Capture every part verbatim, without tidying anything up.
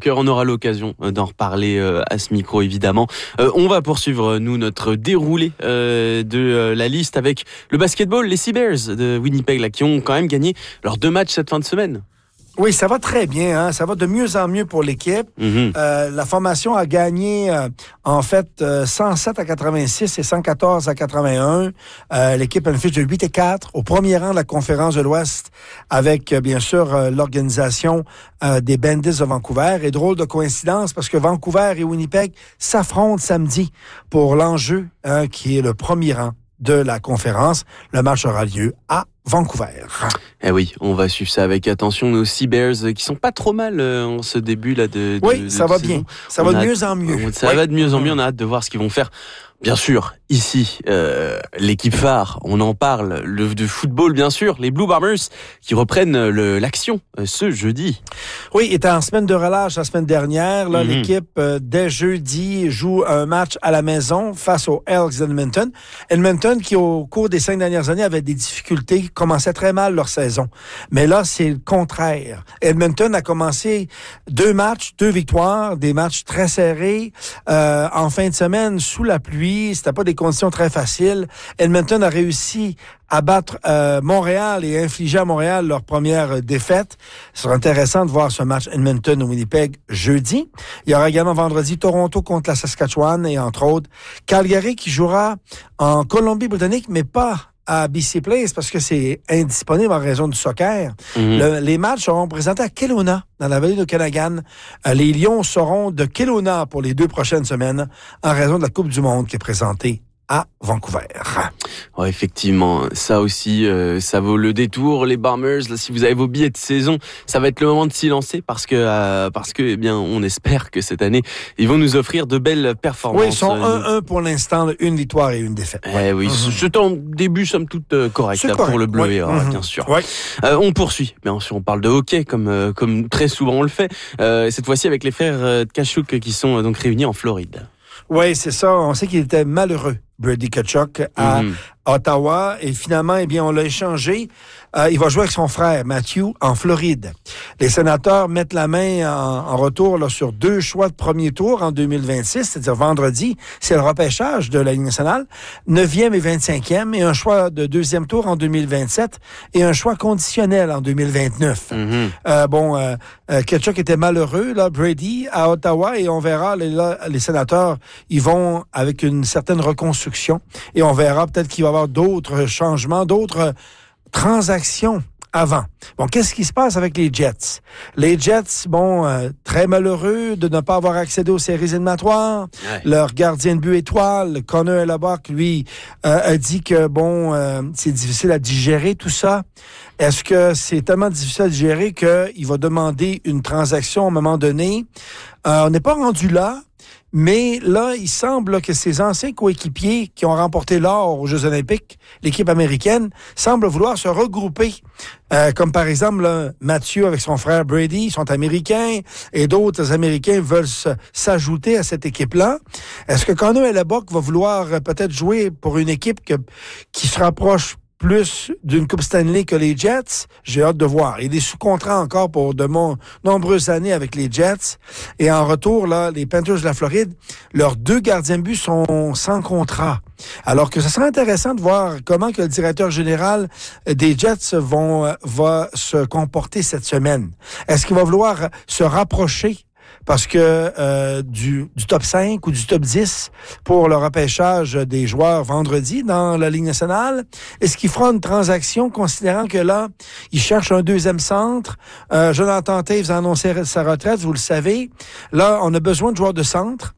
soccer. On aura l'occasion d'en reparler euh, à ce micro, évidemment. Euh, on va poursuivre, nous, notre déroulé euh, de euh, la liste avec le basketball, les Sea Bears de Winnipeg, là, qui ont quand même gagné leurs deux matchs cette fin de semaine. Oui, ça va très bien. Hein? Ça va de mieux en mieux pour l'équipe. Mm-hmm. Euh, la formation a gagné, euh, en fait, euh, cent sept à quatre-vingt-six et cent quatorze à quatre-vingt-un. Euh, l'équipe a une fiche de huit et quatre au premier rang de la conférence de l'Ouest avec, euh, bien sûr, euh, l'organisation euh, des Bandits de Vancouver. Et drôle de coïncidence parce que Vancouver et Winnipeg s'affrontent samedi pour l'enjeu hein, qui est le premier rang de la conférence. Le match aura lieu à Vancouver. Eh oui, on va suivre ça avec attention. Nos Sea Bears qui sont pas trop mal en ce début là de, de Oui, de, ça de va saison. bien. Ça on va a, de mieux en mieux. Ça oui. va de mieux en mieux. On a hâte de voir ce qu'ils vont faire. Bien sûr, ici, euh, l'équipe phare, on en parle, le de football bien sûr, les Blue Bombers qui reprennent le, l'action euh, ce jeudi. Oui, était en semaine de relâche la semaine dernière. Là, mm-hmm. L'équipe, euh, dès jeudi, joue un match à la maison face aux Elks d'Edmonton. Edmonton qui, au cours des cinq dernières années, avait des difficultés, commençait très mal leur saison. Mais là, c'est le contraire. Edmonton a commencé deux matchs, deux victoires, des matchs très serrés euh, en fin de semaine sous la pluie. C'était pas des conditions très faciles. Edmonton a réussi à battre euh, Montréal et infliger à Montréal leur première défaite. Ce sera intéressant de voir ce match Edmonton-Winnipeg jeudi. Il y aura également vendredi Toronto contre la Saskatchewan et entre autres Calgary qui jouera en Colombie-Britannique, mais pas à B C Place parce que c'est indisponible en raison du soccer. Mm-hmm. Le, les matchs seront présentés à Kelowna, dans la vallée de Okanagan. Euh, les Lions seront de Kelowna pour les deux prochaines semaines en raison de la Coupe du Monde qui est présentée à Vancouver. Ouais, effectivement, ça aussi, euh, ça vaut le détour. Les Bombers, là, si vous avez vos billets de saison, ça va être le moment de s'y lancer parce que, euh, parce que, eh bien, on espère que cette année, ils vont nous offrir de belles performances. Oui, ils sont un un pour l'instant, une victoire et une défaite. Eh oui, mm-hmm. C'est un début somme toute euh, correct là, correct. Pour le bleu oui. et or, mm-hmm. bien sûr. Oui. Euh, on poursuit, bien sûr, on parle de hockey comme euh, comme très souvent on le fait. Euh, cette fois-ci avec les frères euh, Tkachuk qui sont euh, donc réunis en Floride. Oui, c'est ça. On sait qu'il était malheureux, Brady Tkachuk, à mm-hmm. Ottawa. Et finalement, eh bien, on l'a échangé. Euh, il va jouer avec son frère, Matthew, en Floride. Les sénateurs mettent la main en, en retour là, sur deux choix de premier tour en deux mille vingt-six, c'est-à-dire vendredi. C'est le repêchage de la Ligue nationale. neuvième et vingt-cinquième, et un choix de deuxième tour en deux mille vingt-sept et un choix conditionnel en deux mille vingt-neuf. Mm-hmm. Euh, bon, euh, euh, Tkachuk était malheureux, là, Brady, à Ottawa, et on verra, les, là, les sénateurs, ils vont avec une certaine reconstruction, et on verra peut-être qu'il va y avoir d'autres changements, d'autres transactions avant. Bon, qu'est-ce qui se passe avec les Jets? Les Jets, bon, euh, très malheureux de ne pas avoir accédé aux séries éliminatoires. Ouais. Leur gardien de but étoile, Connor Hellebuck, lui, euh, a dit que, bon, euh, c'est difficile à digérer tout ça. Est-ce que c'est tellement difficile à digérer qu'il va demander une transaction à un moment donné? Euh, on n'est pas rendu là. Mais là, il semble là, que ses anciens coéquipiers qui ont remporté l'or aux Jeux olympiques, l'équipe américaine, semblent vouloir se regrouper. Euh, comme par exemple, là, Mathieu avec son frère Brady sont américains et d'autres Américains veulent se, s'ajouter à cette équipe-là. Est-ce que Connor Hellebuck va vouloir euh, peut-être jouer pour une équipe que, qui se rapproche plus d'une Coupe Stanley que les Jets? J'ai hâte de voir. Il est sous contrat encore pour de mon, nombreuses années avec les Jets. Et en retour, là, les Panthers de la Floride, leurs deux gardiens de but sont sans contrat. Alors que ce serait intéressant de voir comment que le directeur général des Jets vont, va se comporter cette semaine. Est-ce qu'il va vouloir se rapprocher parce que euh, du, du top cinq ou du top dix pour le repêchage des joueurs vendredi dans la Ligue nationale? Est-ce qu'il fera une transaction considérant que là, il cherche un deuxième centre? Euh, Jonathan Toews a annoncé sa retraite, vous le savez. Là, on a besoin de joueurs de centre.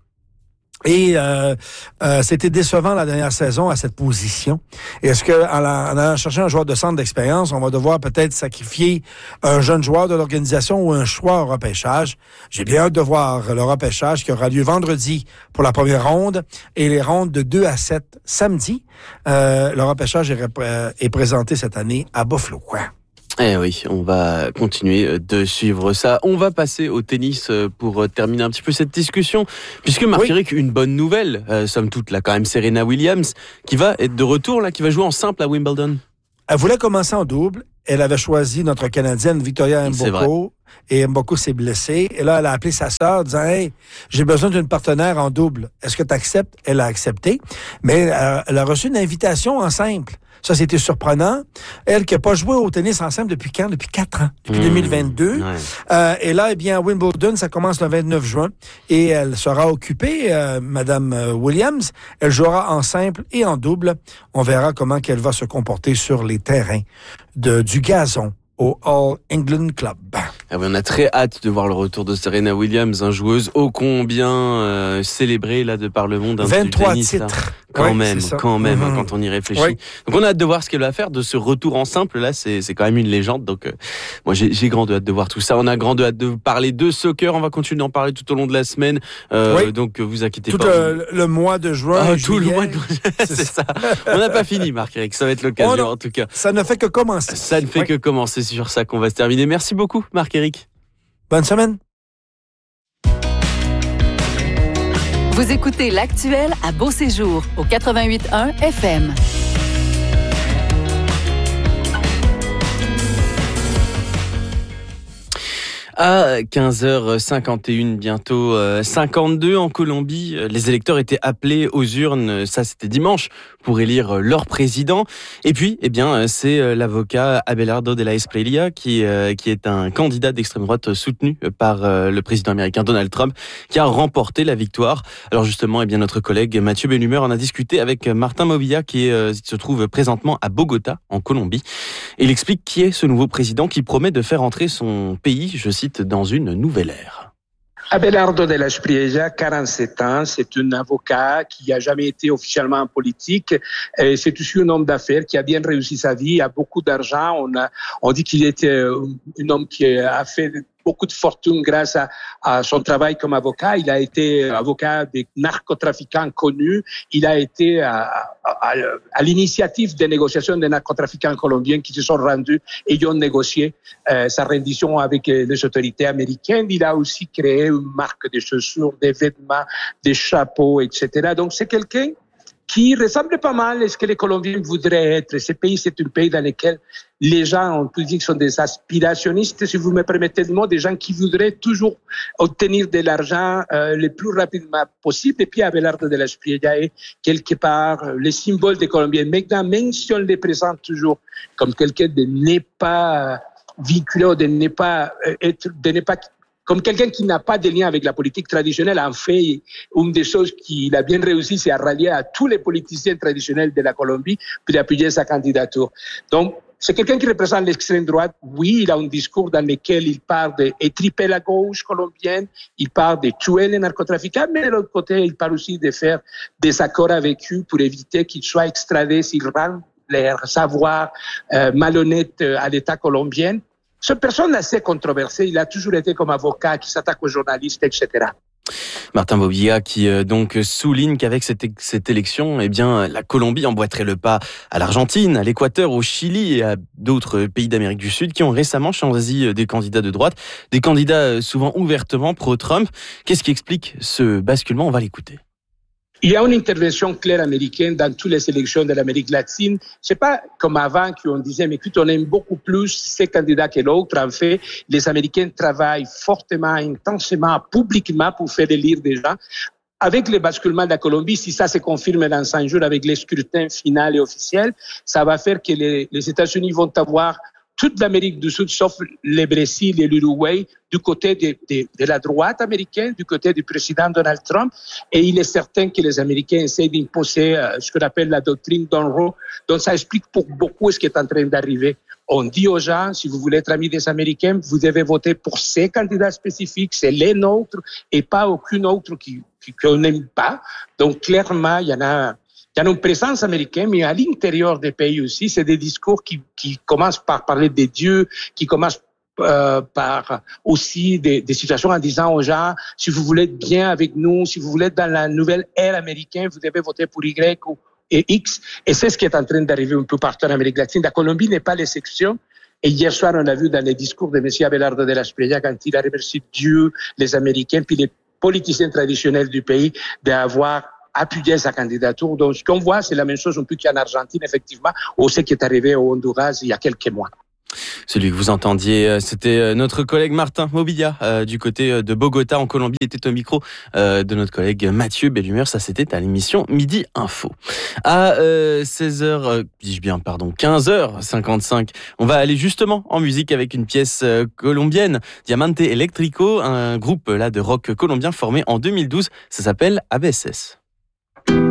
Et euh, euh, c'était décevant la dernière saison à cette position. Et est-ce que en, la, en allant chercher un joueur de centre d'expérience, on va devoir peut-être sacrifier un jeune joueur de l'organisation ou un choix au repêchage? J'ai bien hâte de voir le repêchage qui aura lieu vendredi pour la première ronde et les rondes de deux à sept samedi. Euh, le repêchage est, est présenté cette année à Buffalo. Quoi. Eh oui, on va continuer de suivre ça. On va passer au tennis pour terminer un petit peu cette discussion, puisque Marc-Éric, oui. Une bonne nouvelle, euh, somme toute, là, quand même, Serena Williams, qui va être de retour, là, qui va jouer en simple à Wimbledon. Elle voulait commencer en double. elle avait choisi notre Canadienne Victoria Mboko. Et Mboko s'est blessée. Et là, elle a appelé sa sœur, disant, hey, j'ai besoin d'une partenaire en double. Est-ce que tu acceptes? Elle a accepté. Mais euh, elle a reçu une invitation en simple. Ça, c'était surprenant. Elle qui n'a pas joué au tennis en simple depuis quand? Depuis quatre ans. Depuis mmh, deux mille vingt-deux. Ouais. Euh, et là, eh bien, Wimbledon, ça commence le vingt-neuf juin. Et elle sera occupée, euh, Madame Williams. Elle jouera en simple et en double. On verra comment qu'elle va se comporter sur les terrains de, du gazon au All England Club. Ah oui, on a très hâte de voir le retour de Serena Williams, un joueuse ô combien euh, célébrée là de par le monde. vingt-trois tennis, titres. Là. Quand, oui, même, quand même, mmh. quand on y réfléchit. Oui. Donc on a hâte de voir ce qu'elle va faire de ce retour en simple. Là, c'est, c'est quand même une légende. Donc euh, moi, j'ai, j'ai grande hâte de voir tout ça. On a grande hâte de parler de soccer. On va continuer d'en parler tout au long de la semaine. Euh, oui. Donc vous inquiétez tout pas. Tout le, le mois de juin. Ah, juillet, tout le mois de juin. c'est, c'est ça. On n'a pas fini, Marc-Éric. Ça va être l'occasion oh en tout cas. Ça ne fait que commencer. Ça ne fait oui. que commencer. C'est sur ça qu'on va se terminer. Merci beaucoup, Marc-Éric. Bonne semaine. Vous écoutez L'Actuel à Beau Séjour au quatre-vingt-huit virgule un F M. À quinze heures cinquante et une, bientôt cinquante-deux en Colombie, les électeurs étaient appelés aux urnes, ça c'était dimanche, pour élire leur président. Et puis, eh bien, c'est l'avocat Abelardo de la Espriella qui, qui est un candidat d'extrême droite soutenu par le président américain Donald Trump, qui a remporté la victoire. Alors justement, eh bien, notre collègue Mathieu Benhumeur en a discuté avec Martin Movilla, qui se trouve présentement à Bogota, en Colombie. Et il explique qui est ce nouveau président qui promet de faire entrer son pays, je cite, dans une nouvelle ère. Abelardo de la Espriella, quarante-sept ans, c'est un avocat qui n'a jamais été officiellement en politique. Et c'est aussi un homme d'affaires qui a bien réussi sa vie, a beaucoup d'argent. On, a, on dit qu'il était un homme qui a fait beaucoup de fortune grâce à, à son travail comme avocat. Il a été avocat des narcotrafiquants connus. Il a été à, à, à l'initiative des négociations des narcotrafiquants colombiens qui se sont rendus et ils ont négocié euh, sa rendition avec les autorités américaines. Il a aussi créé une marque de chaussures, des vêtements, des chapeaux, et cetera. Donc c'est quelqu'un qui ressemble pas mal à ce que les Colombiens voudraient être. Ce pays, c'est un pays dans lequel les gens, on peut dire, sont des aspirationnistes, si vous me permettez le mot, des gens qui voudraient toujours obtenir de l'argent euh, le plus rapidement possible. Et puis, Abelardo de la Espriella est quelque part le symbole des Colombiens. Maintenant, même si on les présente toujours comme quelqu'un de n'est pas vinculé, de n'est pas être, de n'est pas comme quelqu'un qui n'a pas de lien avec la politique traditionnelle. En fait, une des choses qu'il a bien réussi, c'est à rallier à tous les politiciens traditionnels de la Colombie puis d'appuyer sa candidature. Donc, c'est quelqu'un qui représente l'extrême droite. Oui, il a un discours dans lequel il parle d'étriper la gauche colombienne, il parle de tuer les narcotrafiquants, mais de l'autre côté, il parle aussi de faire des accords avec eux pour éviter qu'ils soient extradés s'ils rendent leur savoir euh, malhonnête à l'État colombien. Cette personne assez controversée, il a toujours été comme avocat qui s'attaque aux journalistes, et cetera. Martin Movilla qui euh, donc souligne qu'avec cette, cette élection, eh bien, la Colombie emboîterait le pas à l'Argentine, à l'Équateur, au Chili et à d'autres pays d'Amérique du Sud qui ont récemment choisi des candidats de droite, des candidats souvent ouvertement pro-Trump. Qu'est-ce qui explique ce basculement? On va l'écouter. Il y a une intervention claire américaine dans toutes les élections de l'Amérique latine. C'est pas comme avant qu'on disait, mais écoute, on aime beaucoup plus ces candidats que l'autre. En fait, les Américains travaillent fortement, intensément, publiquement pour faire élire des gens. Avec le basculement de la Colombie, si ça se confirme dans cinq jours avec les scrutins final et officiels, ça va faire que les, les États-Unis vont avoir toute l'Amérique du Sud, sauf le Brésil et l'Uruguay, du côté de, de, de la droite américaine, du côté du président Donald Trump. Et il est certain que les Américains essaient d'imposer euh, ce qu'on appelle la doctrine Monroe. Donc, ça explique pour beaucoup ce qui est en train d'arriver. On dit aux gens, si vous voulez être amis des Américains, vous devez voter pour ces candidats spécifiques, c'est les nôtres, et pas aucun autre qui, qui, qu'on n'aime pas. Donc, clairement, il y en a... Il y a une présence américaine, mais à l'intérieur des pays aussi, c'est des discours qui, qui commencent par parler des dieux, qui commencent euh, par aussi des, des situations en disant aux gens, si vous voulez être bien avec nous, si vous voulez être dans la nouvelle ère américaine, vous devez voter pour Y ou et X. Et c'est ce qui est en train d'arriver un peu partout en Amérique latine. La Colombie n'est pas l'exception. Et hier soir, on a vu dans les discours de M. Abelardo de la Espriella, quand il a remercié Dieu, les Américains, puis les politiciens traditionnels du pays, d'avoir appuyer sa candidature. Donc, ce qu'on voit, c'est la même chose un peu qu'en Argentine, effectivement, ou ce qui est arrivé au Honduras il y a quelques mois. Celui que vous entendiez, c'était notre collègue Martin Mobilia euh, du côté de Bogota en Colombie. Il était au micro euh, de notre collègue Mathieu Bellumeur. Ça, c'était à l'émission Midi Info. À euh, seize heures, euh, dis-je bien, pardon, quinze heures cinquante-cinq, on va aller justement en musique avec une pièce euh, colombienne, Diamante Eléctrico, un groupe là de rock colombien formé en deux mille douze. Ça s'appelle A B S S.